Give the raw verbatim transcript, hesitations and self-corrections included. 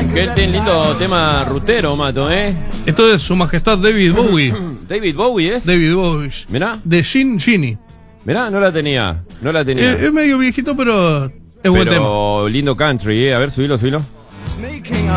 Qué lindo tema rutero, Mato, ¿eh? Esto es Su Majestad David Bowie. David Bowie, ¿es? David Bowie. Mirá. De Gin Genie. Mirá, no la tenía. No la tenía. Eh, es medio viejito, pero es buen tema. Pero lindo country, ¿eh? A ver, subilo, subilo.